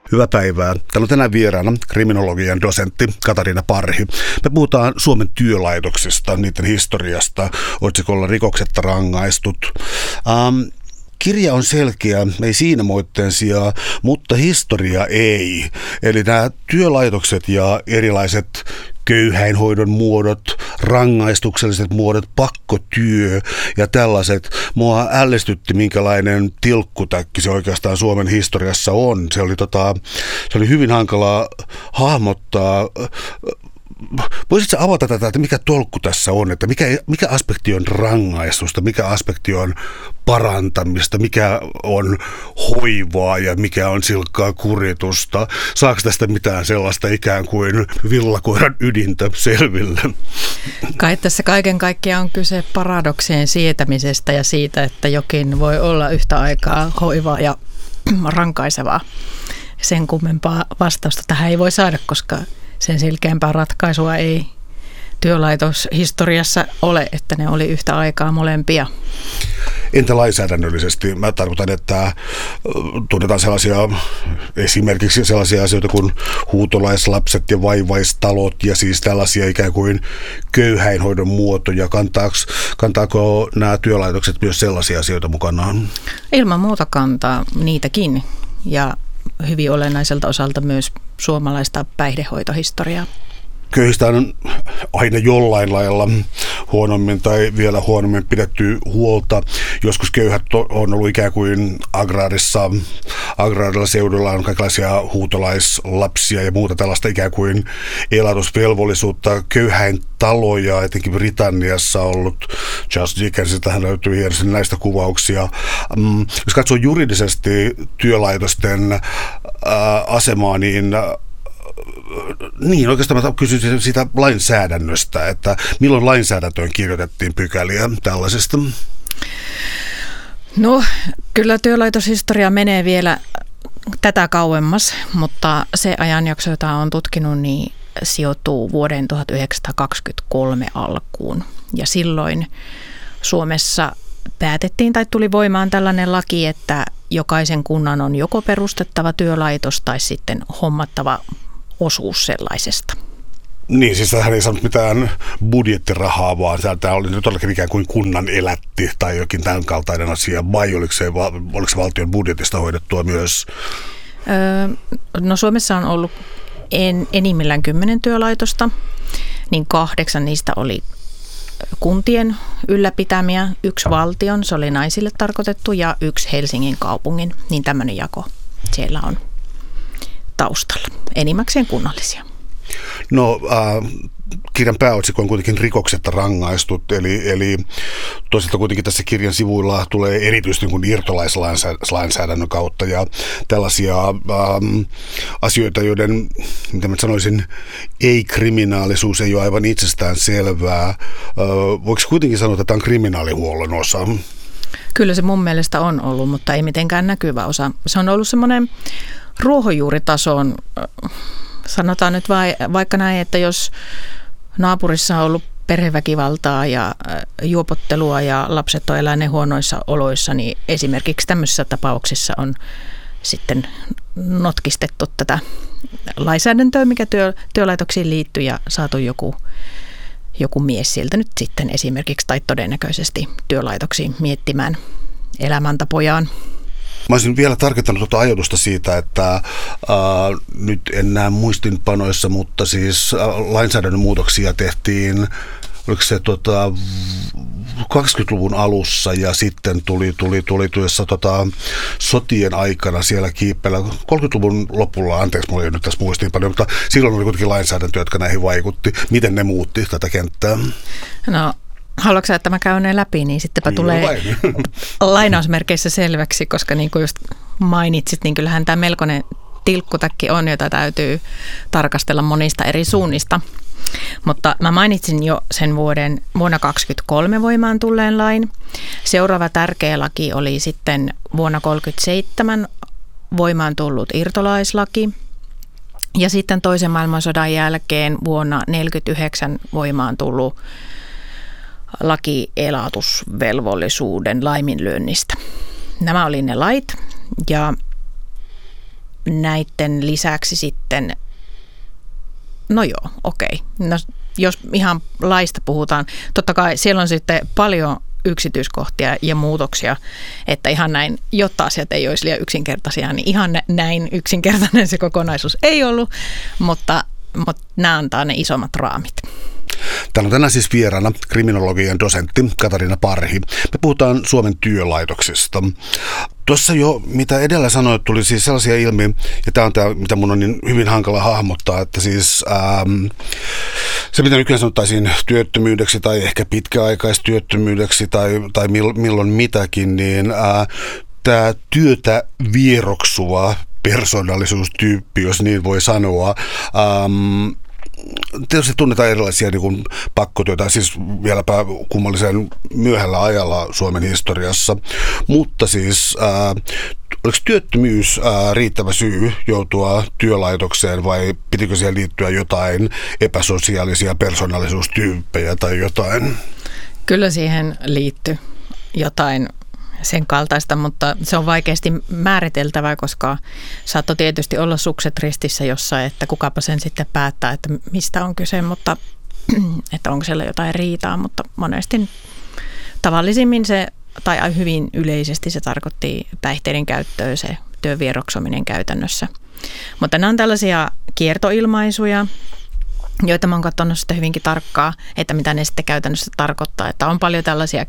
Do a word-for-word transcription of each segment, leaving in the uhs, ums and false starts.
Hyvää päivää. Täällä on tänään vieraana kriminologian dosentti Katariina Parhi. Me puhutaan Suomen työlaitoksista, niiden historiasta, otsikolla Rikoksetta rangaistut. Ähm, kirja on selkeä, ei siinä moitteen sijaa, mutta historia ei. Eli nämä työlaitokset ja erilaiset köyhäinhoidon muodot, rangaistukselliset muodot, pakkotyö ja tällaiset. Mua ällistytti, minkälainen tilkkutäkki se oikeastaan Suomen historiassa on. Se oli, tota, se oli hyvin hankalaa hahmottaa. Voisitko avata tätä, että mikä tolkku tässä on, että mikä, mikä aspekti on rangaistusta, mikä aspekti on parantamista, mikä on hoivaa ja mikä on silkkaa kuritusta? Saako tästä mitään sellaista ikään kuin villakoiran ydintä selville? Kai tässä kaiken kaikkiaan on kyse paradoksien sietämisestä ja siitä, että jokin voi olla yhtä aikaa hoivaa ja rankaisevaa. Sen kummempaa vastausta tähän ei voi saada, koska sen selkeämpää ratkaisua ei työlaitoshistoriassa ole, että ne oli yhtä aikaa molempia. Entä lainsäädännöllisesti? Mä tarkoitan, että tunnetaan sellaisia, esimerkiksi sellaisia asioita kuin huutolaislapset ja vaivaistalot ja siis tällaisia ikään kuin köyhäinhoidon muotoja. Kantaako, kantaako nämä työlaitokset myös sellaisia asioita mukanaan? Ilman muuta kantaa niitäkin ja hyvin olennaiselta osalta myös suomalaista päihdehoitohistoriaa. Köyhistä on aina jollain lailla huonommin tai vielä huonommin pidetty huolta. Joskus köyhät on ollut ikään kuin agraarissa, agraarilla seudulla on kaikenlaisia huutolaislapsia ja muuta tällaista ikään kuin elatusvelvollisuutta. Köyhäin taloja, etenkin Britanniassa on ollut, Charles Dickensiltähän löytyy hienosti näistä kuvauksia. Jos katsoo juridisesti työlaitosten ää, asemaa, niin Niin, oikeastaan mä kysyisin siitä lainsäädännöstä, että milloin lainsäädäntöön kirjoitettiin pykäliä tällaisesta? No, kyllä työlaitoshistoria menee vielä tätä kauemmas, mutta se ajanjakso, jota olen tutkinut, niin sijoittuu vuoden tuhatyhdeksänsataakaksikymmentäkolme alkuun. Ja silloin Suomessa päätettiin tai tuli voimaan tällainen laki, että jokaisen kunnan on joko perustettava työlaitos tai sitten hommattava osuus sellaisesta. Niin, siis tämähän ei saanut mitään budjettirahaa, vaan tämä oli todellakin ikään kuin kunnan elätti tai jokin tämän kaltainen asia, vai oliko se, oliko se valtion budjetista hoidettua myös? Öö, no Suomessa on ollut en, enimmillään kymmenen työlaitosta, niin kahdeksan niistä oli kuntien ylläpitämiä, yksi valtion, se oli naisille tarkoitettu, ja yksi Helsingin kaupungin, niin tämmöinen jako siellä on taustalla, enimmäkseen kunnallisia. No, äh, kirjan pääotsikko on kuitenkin Rikoksetta rangaistut, eli, eli toisaalta kuitenkin tässä kirjan sivuilla tulee erityisesti niin irtolaislainsäädännön kautta ja tällaisia ähm, asioita, joiden, mitä mä sanoisin, ei-kriminaalisuus ei ole aivan itsestään selvää. Äh, voiko kuitenkin sanoa, että tämä on kriminaalihuollon osa? Kyllä se mun mielestä on ollut, mutta ei mitenkään näkyvä osa. Se on ollut semmoinen ruohonjuuritason, sanotaan nyt vai, vaikka näin, että jos naapurissa on ollut perheväkivaltaa ja juopottelua ja lapset on eläneet huonoissa oloissa, niin esimerkiksi tämmöisissä tapauksissa on sitten notkistettu tätä lainsäädäntöä, mikä työ, työlaitoksiin liittyy ja saatu joku, joku mies sieltä nyt sitten esimerkiksi tai todennäköisesti työlaitoksiin miettimään elämäntapojaan. Mä olisin vielä tarkentanut tuota ajatusta siitä, että ää, nyt en näe muistinpanoissa, mutta siis ää, lainsäädännön muutoksia tehtiin, oliko se tota, kaksikymmentäluvun alussa ja sitten tuli, tuli, tuli tuossa tota, sotien aikana siellä kiippeillä, kolmekymmentäluvun lopulla, anteeksi, mulla ei nyt tässä muistinpanoja, mutta silloin oli kuitenkin lainsäädäntö, jotka näihin vaikutti. Miten ne muutti tätä kenttää? No. Haluatko sä, että mä käyn ne läpi, niin sittenpä niin, tulee lainausmerkeissä selväksi, koska niin kuin just mainitsit, niin kyllähän tämä melkoinen tilkkutäkki on, jota täytyy tarkastella monista eri suunnista. Mutta mä mainitsin jo sen vuoden, vuonna kaksikymmentäkolme voimaan tulleen lain. Seuraava tärkeä laki oli sitten vuonna tuhatyhdeksänsataakolmekymmentäseitsemän voimaan tullut irtolaislaki. Ja sitten toisen maailmansodan jälkeen vuonna tuhatyhdeksänsataaneljäkymmentäyhdeksän voimaan tullut laki elatusvelvollisuuden laiminlyönnistä. Nämä oli ne lait ja näiden lisäksi sitten, no joo, okei. No, jos ihan laista puhutaan, totta kai siellä on sitten paljon yksityiskohtia ja muutoksia, että ihan näin, jotta asiat ei olisi liian yksinkertaisia, niin ihan näin yksinkertainen se kokonaisuus ei ollut, mutta, mutta nämä antaa ne isommat raamit. Täällä on tänään siis vieraana kriminologian dosentti Katariina Parhi. Me puhutaan Suomen työlaitoksista. Tuossa jo, mitä edellä sanoit, tuli siis sellaisia ilmiö, ja tämä on tämä, mitä mun on niin hyvin hankala hahmottaa, että siis ähm, se, mitä nykyään sanottaisiin työttömyydeksi tai ehkä pitkäaikaistyöttömyydeksi tai, tai milloin mitäkin, niin äh, tämä työtä vieroksuva persoonallisuustyyppi, jos niin voi sanoa, ähm, tietysti tunnetaan erilaisia niin kuin pakkotyötä, siis vieläpä kummallisen myöhällä ajalla Suomen historiassa, mutta siis ää, oliko työttömyys ää, riittävä syy joutua työlaitokseen vai pitikö siihen liittyä jotain epäsosiaalisia persoonallisuustyyppejä tai jotain? Kyllä siihen liittyy jotain sen kaltaista, mutta se on vaikeasti määriteltävää, koska saattoi tietysti olla sukset ristissä jossain, että kukapa sen sitten päättää, että mistä on kyse, mutta että onko siellä jotain riitaa, mutta monesti tavallisimmin se, tai hyvin yleisesti se tarkoitti päihteiden käyttöä, se työn vieroksuminen käytännössä. Mutta nämä on tällaisia kiertoilmaisuja, joita mä oon katsonut sitten hyvinkin tarkkaa, että mitä ne sitten käytännössä tarkoittaa, että on paljon tällaisia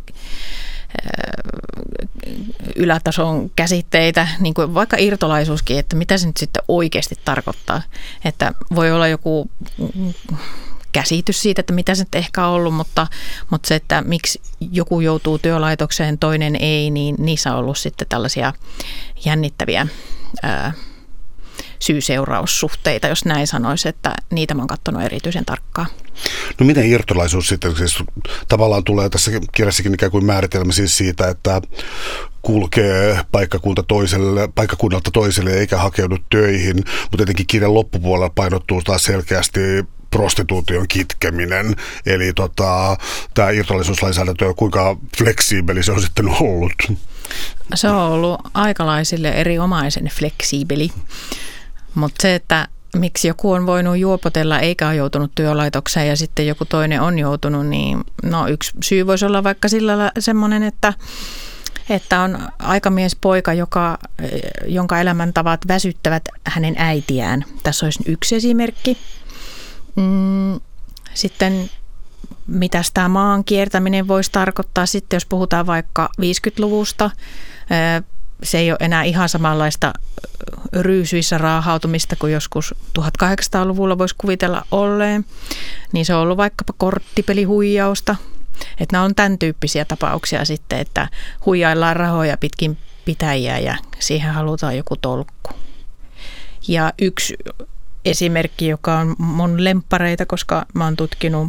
ylätason käsitteitä, niin kuin vaikka irtolaisuuskin, että mitä se nyt sitten oikeasti tarkoittaa. Että voi olla joku käsitys siitä, että mitä se nyt ehkä on ollut, mutta, mutta se, että miksi joku joutuu työlaitokseen, toinen ei, niin niissä on ollut sitten tällaisia jännittäviä ää, syy-seuraussuhteita, jos näin sanoisi, että niitä mä oon katsonut erityisen tarkkaan. No miten irtolaisuus sitten, siis tavallaan tulee tässä kirjassakin ikään kuin määritelmä siis siitä, että kulkee paikkakunta toiselle, paikkakunnalta toiselle eikä hakeudu töihin, mutta jotenkin kirjan loppupuolella painottuu taas selkeästi prostituution kitkeminen, eli tota, tämä irtolaisuuslainsäädäntö, kuinka fleksiibeli se on sitten ollut? Se on ollut aikalaisille erinomaisen fleksiibeli, mutta se, että miksi joku on voinut juopotella eikä ole joutunut työlaitokseen ja sitten joku toinen on joutunut, niin no yksi syy voisi olla vaikka sillä semmoinen, että, että on aikamiespoika, joka, jonka elämäntavat väsyttävät hänen äitiään. Tässä olisi yksi esimerkki. Sitten mitäs tämä maan kiertäminen voisi tarkoittaa sitten, jos puhutaan vaikka viisikymmentäluvusta. Se ei ole enää ihan samanlaista ryysyissä raahautumista kuin joskus tuhatkahdeksansataaluvulla voisi kuvitella olleen. Niin se on ollut vaikkapa korttipelihuijausta. Että nämä on tämän tyyppisiä tapauksia sitten, että huijaillaan rahoja pitkin pitäjiä ja siihen halutaan joku tolkku. Ja yksi esimerkki, joka on mun lemppareita, koska mä oon tutkinut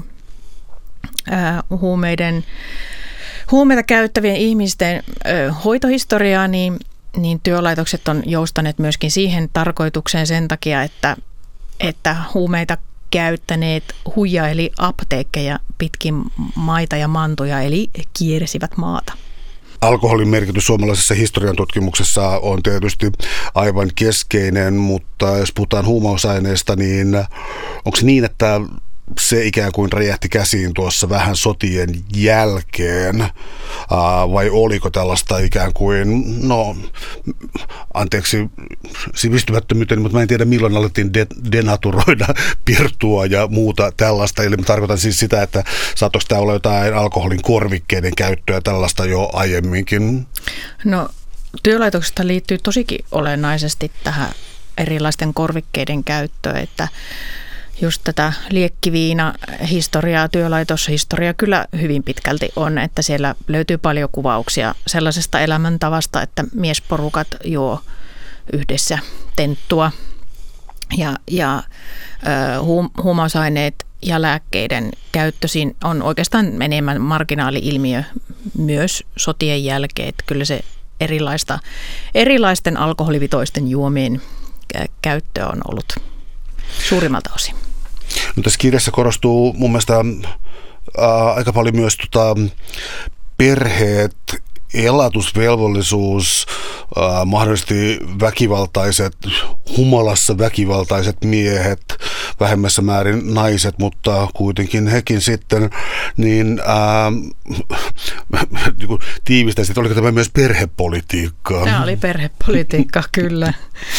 ää, huumeiden, huumeita käyttävien ihmisten ää, hoitohistoriaa, niin, niin työlaitokset on joustaneet myöskin siihen tarkoitukseen sen takia, että, että huumeita käyttäneet huijaili apteekkeja pitkin maita ja mantuja, eli kiersivät maata. Alkoholin merkitys suomalaisessa historian tutkimuksessa on tietysti aivan keskeinen, mutta jos puhutaan huumausaineista, niin onko se niin, että se ikään kuin räjähti käsiin tuossa vähän sotien jälkeen, vai oliko tällaista ikään kuin, no anteeksi sivistymättömyyteni, mutta mä en tiedä milloin alettiin de- denaturoida pirtua ja muuta tällaista, eli mä tarkoitan siis sitä, että saattoiko tämä olla jotain alkoholin korvikkeiden käyttöä tällaista jo aiemminkin? No työlaitoksesta liittyy tosikin olennaisesti tähän erilaisten korvikkeiden käyttöön, että just tätä liekkiviina-historiaa, työlaitoshistoriaa kyllä hyvin pitkälti on, että siellä löytyy paljon kuvauksia sellaisesta elämäntavasta, että miesporukat juo yhdessä tenttua ja, ja huum, huumausaineet ja lääkkeiden käyttö siinä on oikeastaan enemmän marginaali-ilmiö myös sotien jälkeen, että kyllä se erilaista, erilaisten alkoholivitoisten juomien käyttö on ollut suurimmalta osin. No, tässä kirjassa korostuu mun mielestä ää, aika paljon myös tota, perheet elatusvelvollisuus, äh, mahdollisesti väkivaltaiset, humalassa väkivaltaiset miehet, vähemmässä määrin naiset, mutta kuitenkin hekin sitten, niin äh, tiivistäisin, että oliko tämä myös perhepolitiikkaa? Tämä oli perhepolitiikka, kyllä.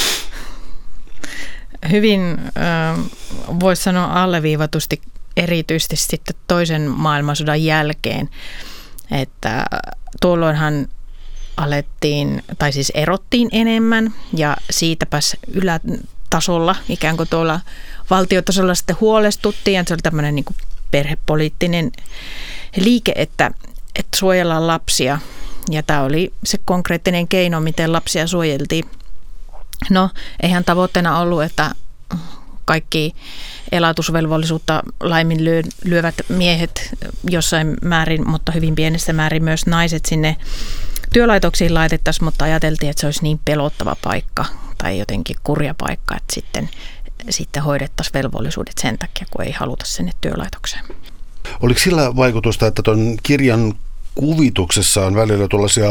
Hyvin, äh, voisi sanoa alleviivatusti, erityisesti sitten toisen maailmansodan jälkeen, että tuolloinhan alettiin, tai siis erottiin enemmän ja siitäpäs ylätasolla, ikään kuin tuolla valtiotasolla sitten huolestuttiin ja se oli tämmöinen niin kuin perhepoliittinen liike, että, että suojellaan lapsia ja tämä oli se konkreettinen keino, miten lapsia suojeltiin. No, eihän tavoitteena ollut, että kaikki elatusvelvollisuutta laiminlyövät miehet jossain määrin, mutta hyvin pienessä määrin myös naiset sinne työlaitoksiin laitettaisiin, mutta ajateltiin, että se olisi niin pelottava paikka tai jotenkin kurja paikka, että sitten, sitten hoidettaisiin velvollisuudet sen takia, kun ei haluta sinne työlaitokseen. Oliko sillä vaikutusta, että tuon kirjan kuvituksessa on välillä tuollaisia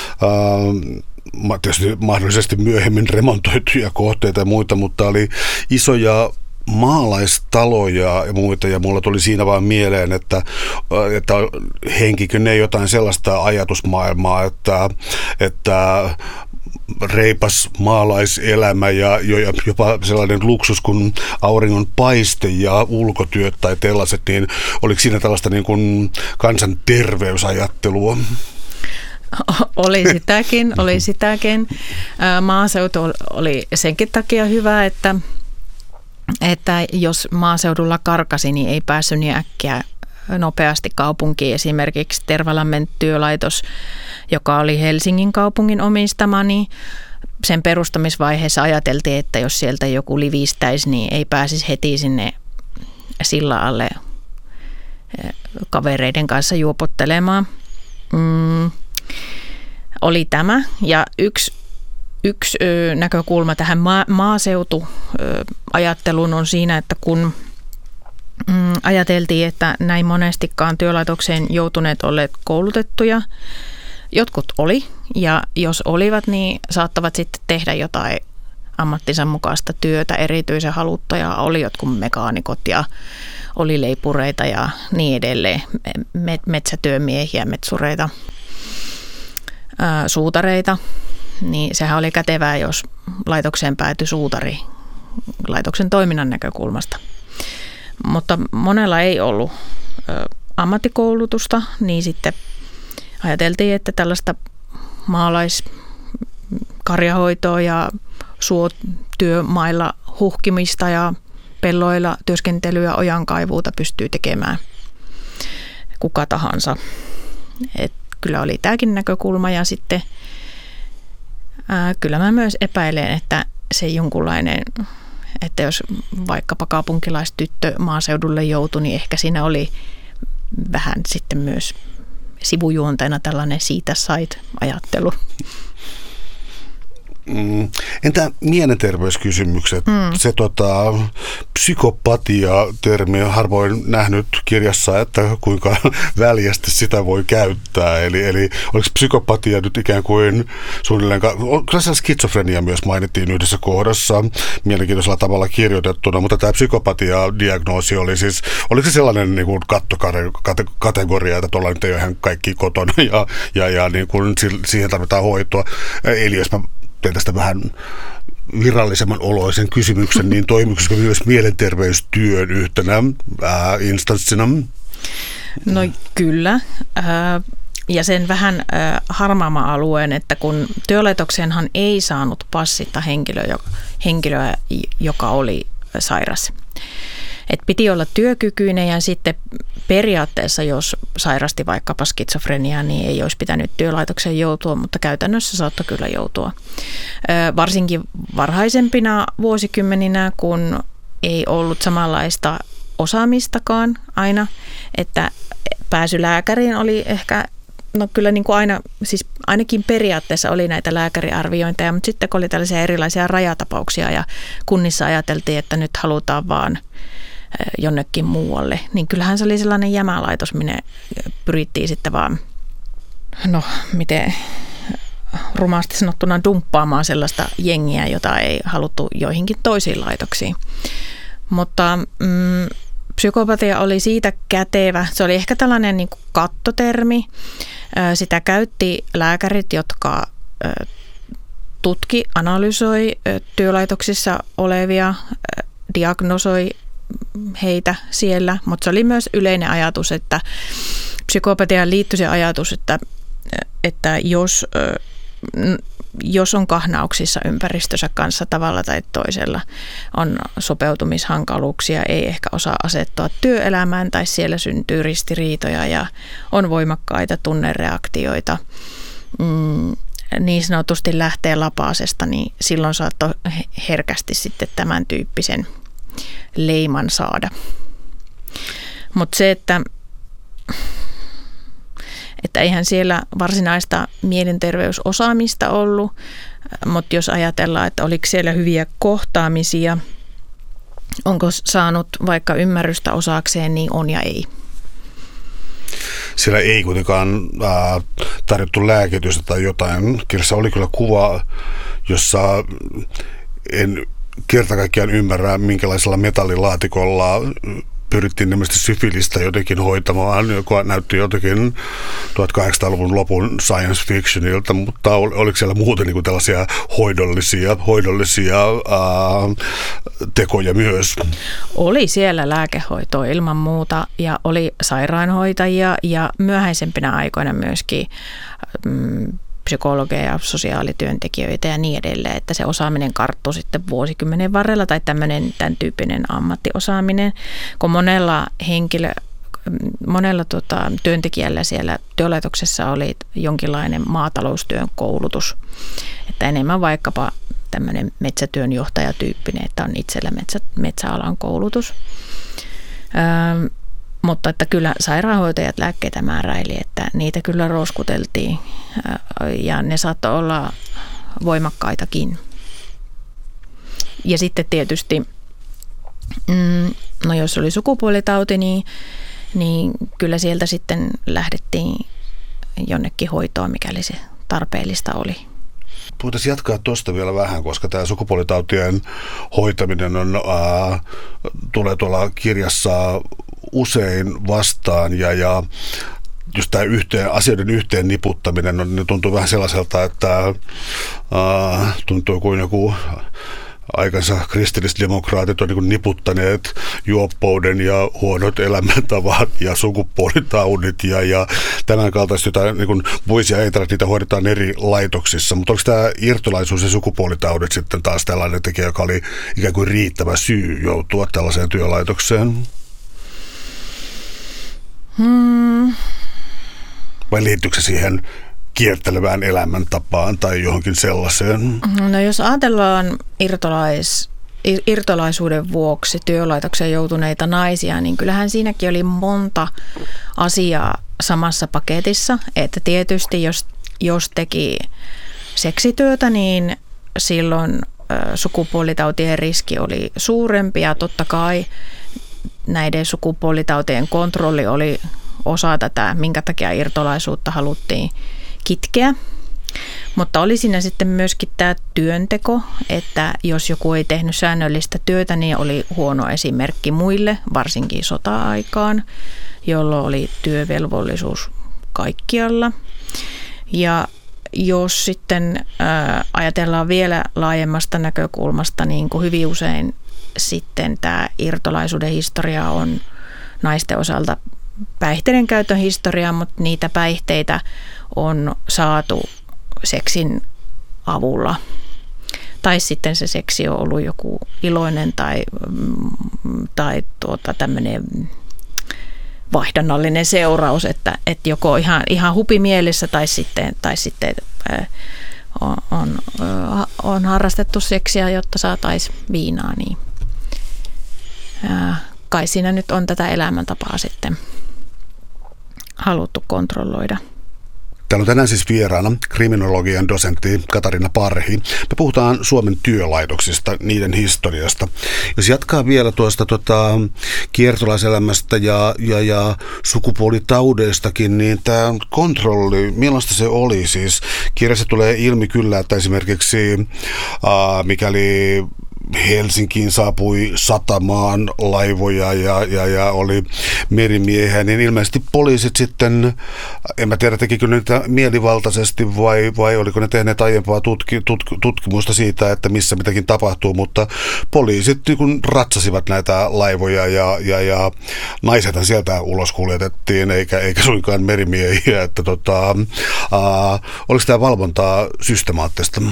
Äh, tietysti mahdollisesti myöhemmin remontoituja kohteita ja muita, mutta oli isoja maalaistaloja ja muita, ja mulla tuli siinä vaan mieleen, että, että henkikö ne jotain sellaista ajatusmaailmaa, että, että reipas maalaiselämä ja jopa sellainen luksus kuin auringon paiste ja ulkotyöt tai tällaiset, niin oliko siinä tällaista niin kuin kansanterveysajattelua? Oli sitäkin, oli sitäkin. Maaseutu oli senkin takia hyvä, että, että jos maaseudulla karkasi, niin ei päässyt niin äkkiä nopeasti kaupunkiin. Esimerkiksi Tervalammen työlaitos, joka oli Helsingin kaupungin omistama, niin sen perustamisvaiheessa ajateltiin, että jos sieltä joku livistäisi, niin ei pääsisi heti sinne sillan alle kavereiden kanssa juopottelemaan. Mm. Oli tämä ja yksi, yksi ö, näkökulma tähän ma- maaseutuajatteluun on siinä, että kun mm, ajateltiin, että näin monestikaan työlaitokseen joutuneet olleet koulutettuja, jotkut oli ja jos olivat, niin saattavat sitten tehdä jotain ammattinsa mukaista työtä, erityisen haluttuja, oli jotkut mekaanikot ja oli leipureita ja niin edelleen, metsätyömiehiä, metsureita, ää, suutareita, niin sehän oli kätevää, jos laitokseen päätyi suutari laitoksen toiminnan näkökulmasta. Mutta monella ei ollut ä, ammattikoulutusta, niin sitten ajateltiin, että tällaista maalaiskarjahoitoa ja suotyömailla huhkimista ja pelloilla työskentelyä, ojankaivuuta pystyy tekemään kuka tahansa. Et kyllä oli tämäkin näkökulma ja sitten ää, kyllä mä myös epäilen, että se jonkunlainen, että jos vaikkapa kaupunkilaistyttö maaseudulle joutui, niin ehkä siinä oli vähän sitten myös sivujuonteena tällainen siitä sait-ajattelu. Mm. Entä mielenterveyskysymykset? Mm. Se tota, psykopatia-termi on harvoin nähnyt kirjassa, että kuinka väljästi sitä voi käyttää. Eli, eli oliko psykopatia nyt ikään kuin suunnilleen, kyllä skitsofrenia myös mainittiin yhdessä kohdassa mielenkiintoisella tavalla kirjoitettuna, mutta tämä psykopatia-diagnoosi oli siis, oliko se sellainen niin kuin kattokategoria, että tuolla nyt ei ole ihan kaikki kotona ja, ja, ja niin kuin siihen tarvitaan hoitoa. Eli jos mä teen tästä vähän virallisemman oloisen kysymyksen, niin toimiko se myös mielenterveystyön yhtenä ää, instanssina? No kyllä. Ja sen vähän harmaama alueen, että kun työlaitokseenhan ei saanut passita henkilöä, henkilöä joka oli sairas. Et piti olla työkykyinen ja sitten periaatteessa, jos sairasti vaikkapa skitsofreniaa, niin ei olisi pitänyt työlaitokseen joutua, mutta käytännössä saattoi kyllä joutua. Varsinkin varhaisempina vuosikymmeninä, kun ei ollut samanlaista osaamistakaan aina, että pääsy lääkäriin oli ehkä, no kyllä niin kuin aina, siis ainakin periaatteessa oli näitä lääkäriarviointeja, mutta sitten kun oli tällaisia erilaisia rajatapauksia ja kunnissa ajateltiin, että nyt halutaan vaan jonnekin muualle, niin kyllähän se oli sellainen jämälaitos, minne pyrittiin sitten vaan no miten rumasti sanottuna dumppaamaan sellaista jengiä, jota ei haluttu joihinkin toisiin laitoksiin. Mutta mm, psykopatia oli siitä kätevä. Se oli ehkä tällainen niin kuin kattotermi. Sitä käytti lääkärit, jotka tutki, analysoi työlaitoksissa olevia, diagnosoi heitä siellä, mutta se oli myös yleinen ajatus, että psykopatiaan liittyi se ajatus, että, että jos, jos on kahnauksissa ympäristössä kanssa tavalla tai toisella, on sopeutumishankaluuksia, ei ehkä osaa asettua työelämään tai siellä syntyy ristiriitoja ja on voimakkaita tunnereaktioita, mm, niin sanotusti lähtee lapasesta, niin silloin saattoi herkästi sitten tämän tyyppisen leiman saada. Mutta se, että, että eihän siellä varsinaista mielenterveysosaamista ollut, mutta jos ajatellaan, että oliko siellä hyviä kohtaamisia, onko saanut vaikka ymmärrystä osakseen, niin on ja ei. Siellä ei kuitenkaan äh, tarjottu lääkitystä tai jotain. Kirjassa oli kyllä kuva, jossa en kerta kaikkiaan ymmärrä, minkälaisella metallilaatikolla pyrittiin nimesti syfilistä jotenkin hoitamaan, joka näytti jotenkin tuhatkahdeksansataaluvun lopun science fictionilta, mutta oliko siellä muuten niin kuin tällaisia hoidollisia, hoidollisia ää, tekoja myös? Oli siellä lääkehoitoa ilman muuta ja oli sairaanhoitajia ja myöhäisempinä aikoina myöskin mm, psykologeja, sosiaalityöntekijöitä ja niin edelleen, että se osaaminen karttui sitten vuosikymmenen varrella tai tämmöinen tämän tyyppinen ammattiosaaminen, kun monella henkilö, monella tota, työntekijällä siellä työlaitoksessa oli jonkinlainen maataloustyön koulutus, että enemmän vaikkapa tämmöinen metsätyönjohtajatyyppinen, että on itsellä metsä, metsäalan koulutus. Öö, Mutta että kyllä sairaanhoitajat lääkkeitä määräili, että niitä kyllä rouskuteltiin ja ne saattoi olla voimakkaitakin. Ja sitten tietysti, no jos oli sukupuolitauti, niin, niin kyllä sieltä sitten lähdettiin jonnekin hoitoon, mikäli se tarpeellista oli. Voitaisiin jatkaa tuosta vielä vähän, koska tämä sukupuolitautien hoitaminen on, ää, tulee tuolla kirjassa usein vastaan ja, ja just tämä yhteen, asioiden yhteen niputtaminen on, niin tuntuu vähän sellaiselta, että ää, tuntuu kuin joku aikansa kristillisdemokraatit on niin kuin niputtaneet juoppouden ja huonot elämäntavat ja sukupuolitaudit ja, ja tämän kaltaista jotain, niin kuin voisi ajatella, että niitä hoidetaan eri laitoksissa, mutta onko tämä irtolaisuus ja sukupuolitaudit sitten taas tällainen tekijä, joka oli ikään kuin riittävä syy joutua tällaiseen työlaitokseen? Hmm. Vai liittyykö se siihen kiertelevään elämäntapaan tai johonkin sellaiseen? No jos ajatellaan irtolais, irtolaisuuden vuoksi työlaitokseen joutuneita naisia, niin kyllähän siinäkin oli monta asiaa samassa paketissa. Että tietysti jos, jos teki seksityötä, niin silloin sukupuolitautien riski oli suurempi ja totta kai näiden sukupuolitautien kontrolli oli osa tätä, minkä takia irtolaisuutta haluttiin kitkeä. Mutta oli siinä sitten myöskin tämä työnteko, että jos joku ei tehnyt säännöllistä työtä, niin oli huono esimerkki muille, varsinkin sota-aikaan, jolloin oli työvelvollisuus kaikkialla. Ja jos sitten ää, ajatellaan vielä laajemmasta näkökulmasta, niin kuin hyvin usein sitten tämä irtolaisuuden historia on naisten osalta päihteiden käytön historia, mutta niitä päihteitä on saatu seksin avulla. Tai sitten se seksi on ollut joku iloinen tai, tai tuota, tämmöinen vaihdannallinen seuraus, että, että joko ihan, ihan hupimielessä tai sitten, tai sitten on, on, on harrastettu seksiä, jotta saataisiin viinaa. Niin kai siinä nyt on tätä elämäntapaa sitten haluttu kontrolloida. Täällä on tänään siis vieraana kriminologian dosentti Katarina Parhi. Me puhutaan Suomen työlaitoksista, niiden historiasta. Jos jatkaa vielä tuosta tota, kiertolaiselämästä ja, ja, ja sukupuolitaudeistakin, niin tämä kontrolli, millaista se oli? Siis kirjassa tulee ilmi kyllä, että esimerkiksi ää, mikäli Helsinkiin saapui satamaan laivoja ja, ja, ja oli merimiehiä, niin ilmeisesti poliisit sitten, en mä tiedä tekikö niitä mielivaltaisesti vai, vai oliko ne tehneet aiempaa tutki, tut, tutkimusta siitä, että missä mitäkin tapahtuu, mutta poliisit niin kun ratsasivat näitä laivoja ja, ja, ja naisethan sieltä ulos kuljetettiin, eikä, eikä suinkaan merimiehiä, että tota, ää, oliko tämä valvontaa systemaattista?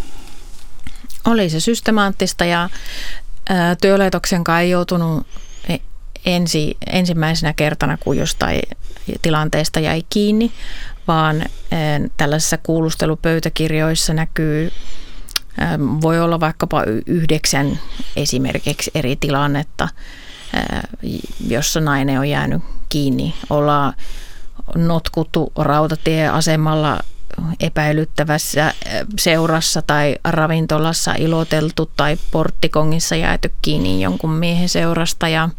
Oli se systemaattista ja ää, työlaitoksenkaan ei joutunut ensi, ensimmäisenä kertana, kun jostain tilanteesta jäi kiinni, vaan ää, tällaisissa kuulustelupöytäkirjoissa näkyy, ää, voi olla vaikkapa yhdeksän esimerkiksi eri tilannetta, ää, jossa nainen on jäänyt kiinni. Ollaan notkuttu rautatieasemalla epäilyttävässä seurassa tai ravintolassa iloteltu tai porttikongissa jääty kiinni jonkun miehen seurasta ja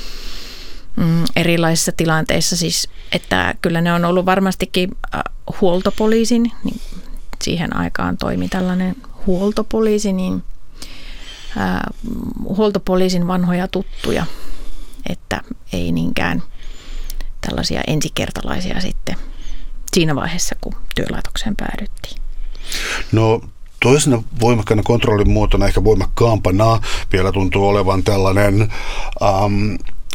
mm, erilaisissa tilanteissa siis, että kyllä ne on ollut varmastikin äh, huoltopoliisin, niin siihen aikaan toimi tällainen huoltopoliisi, niin äh, huoltopoliisin vanhoja tuttuja, että ei niinkään tällaisia ensikertalaisia sitten siinä vaiheessa, kun työlaitokseen päädyttiin. No toisena voimakkaana kontrollin muotona, ehkä voimakkaampana, vielä tuntuu olevan tällainen ähm,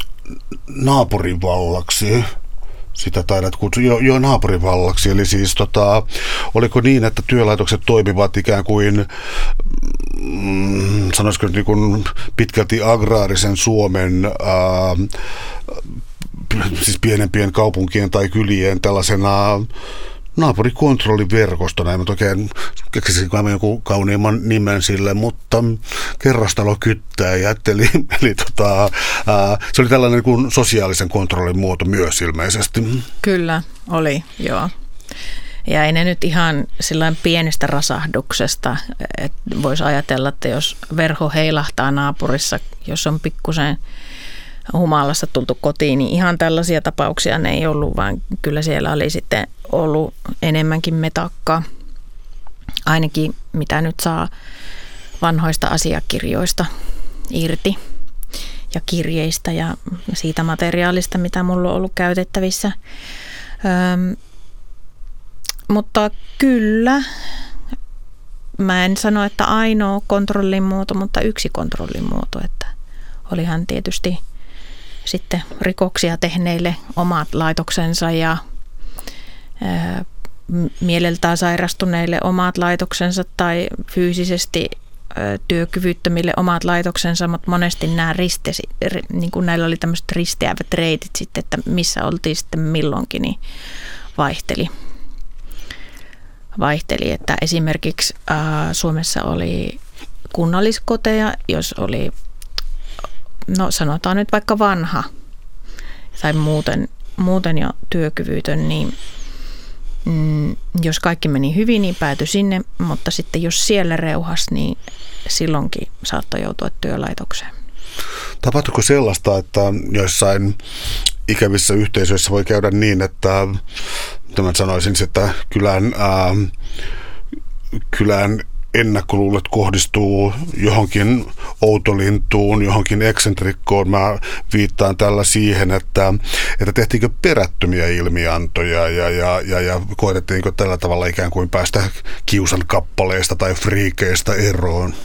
naapurivallaksi. Sitä taidat kutsua jo, jo naapurivallaksi. Eli siis tota, oliko niin, että työlaitokset toimivat ikään kuin, mm, sanoisiko niin kuin pitkälti agraarisen Suomen äh, siis pienempien kaupunkien tai kylien tällaisena naapurikontrolliverkostona. En mä oikein keksisin jonkun kauniimman nimen sille, mutta kerrostalo kyttäjät. Eli, eli tota, ää, se oli tällainen kuin sosiaalisen kontrollin muoto myös ilmeisesti. Kyllä, oli, joo. Ja ei ne nyt ihan sillain pienestä rasahduksesta, että voisi ajatella, että jos verho heilahtaa naapurissa, jos on pikkusen humalassa tultu kotiin, niin ihan tällaisia tapauksia ne ei ollut, vaan kyllä siellä oli sitten ollut enemmänkin metakkaa, ainakin mitä nyt saa vanhoista asiakirjoista irti ja kirjeistä ja siitä materiaalista, mitä mulla on ollut käytettävissä. Öm, mutta kyllä, mä en sano, että ainoa kontrollin muoto, mutta yksi kontrollin muoto, että olihan tietysti sitten rikoksia tehneille omat laitoksensa ja ää, mieleltään sairastuneille omat laitoksensa tai fyysisesti ää, työkyvyttömille omat laitoksensa, mutta monesti nämä ristesi, niin kuin näillä oli tämmöiset risteävät reitit sitten, että missä oltiin sitten milloinkin, niin vaihteli. Vaihteli, että esimerkiksi ää, Suomessa oli kunnalliskoteja, jos oli no sanotaan nyt vaikka vanha tai muuten, muuten jo työkyvytön, niin mm, jos kaikki meni hyvin, niin päätyi sinne, mutta sitten jos siellä reuhasi, niin silloinkin saattoi joutua työlaitokseen. Tapahtuiko sellaista, että joissain ikävissä yhteisöissä voi käydä niin, että tämän sanoisin, että kylän, ää, kylän ennakkoluulet kohdistuu johonkin outolintuun, johonkin eksentrikkoon. Mä viittaan tällä siihen, että, että tehtiinkö perättömiä ilmiantoja ja, ja, ja, ja koetettiinko tällä tavalla ikään kuin päästä kiusan kappaleista tai friikeistä eroon?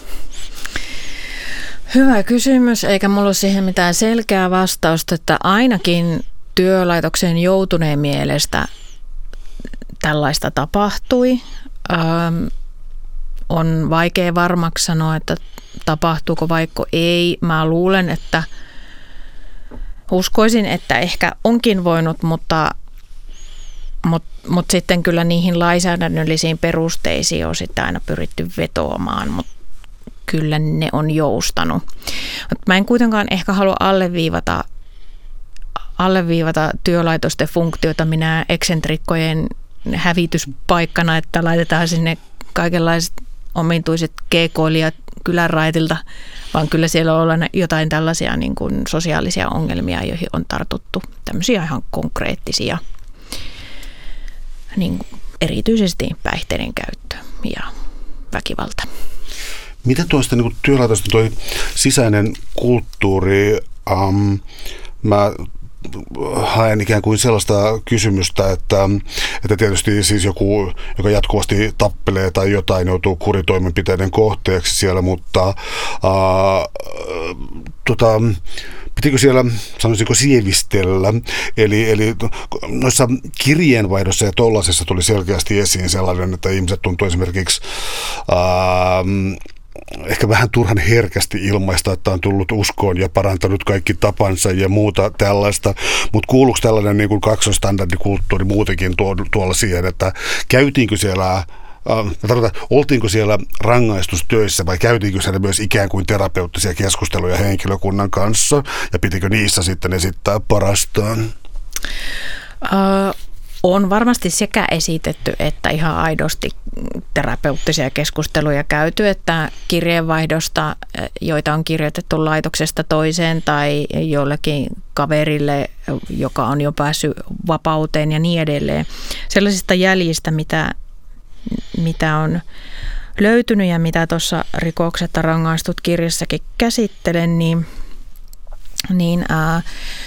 Hyvä kysymys, eikä mulla ole siihen mitään selkeää vastausta, että ainakin työlaitokseen joutuneen mielestä tällaista tapahtui. Ähm, On vaikea varmaksi sanoa, että tapahtuuko vaikka ei. Mä luulen, että uskoisin, että ehkä onkin voinut, mutta, mutta, mutta sitten kyllä niihin lainsäädännöllisiin perusteisiin on sitten aina pyritty vetoamaan, mutta kyllä ne on joustanut. Mutta mä en kuitenkaan ehkä halua alleviivata, alleviivata työlaitosten funktiota minä eksentrikkojen hävityspaikkana, että laitetaan sinne kaikenlaiset omituiset keekoilijat kylän raitilta, vaan kyllä siellä on jotain tällaisia niin kuin sosiaalisia ongelmia, joihin on tartuttu. Tämmöisiä ihan konkreettisia, niin erityisesti päihteiden käyttö ja väkivalta. Miten tuosta niin työlaitosta tuo sisäinen kulttuuri, ähm, mä haen ikään kuin sellaista kysymystä, että, että tietysti siis joku, joka jatkuvasti tappelee tai jotain, joutuu kuritoimenpiteiden kohteeksi siellä, mutta ää, tota, pitikö siellä, sanoisinko, sievistellä? Eli, eli noissa kirjeenvaihdossa ja tollaisessa tuli selkeästi esiin sellainen, että ihmiset tuntuu esimerkiksi ää, ehkä vähän turhan herkästi ilmaista, että on tullut uskoon ja parantanut kaikki tapansa ja muuta tällaista, mutta kuuluuko tällainen niin kuin kaksoistandardikulttuuri muutenkin tuolla siihen, että käytiinkö siellä, äh, tarkoitan, oltiinko siellä rangaistustöissä vai käytiinkö siellä myös ikään kuin terapeuttisia keskusteluja henkilökunnan kanssa ja pitikö niissä sitten esittää parastaan? Uh. On varmasti sekä esitetty että ihan aidosti terapeuttisia keskusteluja käyty, että kirjeenvaihdosta, joita on kirjoitettu laitoksesta toiseen tai jollekin kaverille, joka on jo päässyt vapauteen ja niin edelleen. Sellaisista jäljistä, mitä, mitä on löytynyt ja mitä tuossa Rikoksetta rangaistut -kirjassakin käsittelen, niin, niin ää,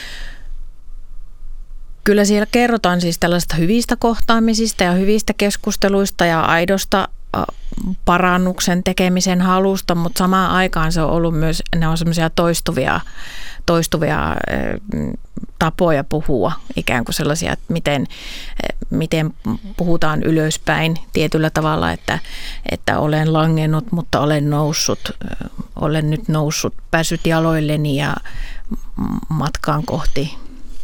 kyllä siellä kerrotaan siis tällaista hyvistä kohtaamisista ja hyvistä keskusteluista ja aidosta parannuksen tekemisen halusta, mutta samaan aikaan se on ollut myös, ne on semmoisia toistuvia, toistuvia tapoja puhua, ikään kuin sellaisia, että miten, miten puhutaan ylöspäin tietyllä tavalla, että, että olen langennut, mutta olen noussut, olen nyt noussut, päässyt jaloilleni ja matkaan kohti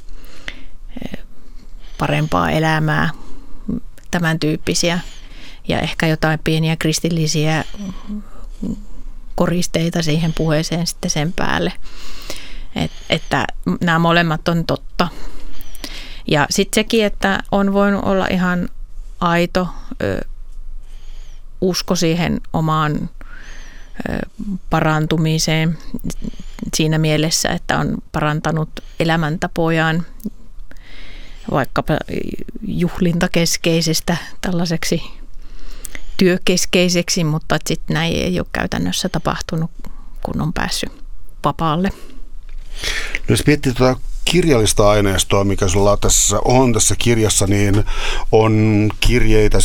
parempaa elämää, tämän tyyppisiä ja ehkä jotain pieniä kristillisiä koristeita siihen puheeseen sitten sen päälle, Et, että nämä molemmat on totta. Ja sitten sekin, että on voinut olla ihan aito ö, usko siihen omaan ö, parantumiseen siinä mielessä, että on parantanut elämäntapojaan vaikkapa juhlintakeskeisestä tällaiseksi työkeskeiseksi, mutta sitten näin ei ole käytännössä tapahtunut, kun on päässyt vapaalle. No jos miettii tuota kirjallista aineistoa, mikä sulla tässä on tässä kirjassa, niin on kirjeitä